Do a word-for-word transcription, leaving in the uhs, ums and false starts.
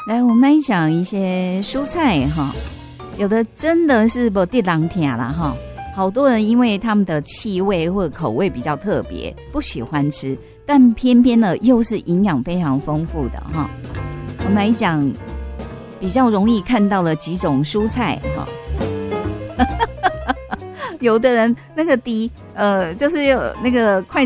来，我们来讲一些蔬菜哈，有的真的是不地当甜啦哈，好多人因为他们的气味或者口味比较特别，不喜欢吃，但偏偏呢又是营养非常丰富的哈。我们来讲比较容易看到的几种蔬菜哈。有的人那个滴呃，就是有那个筷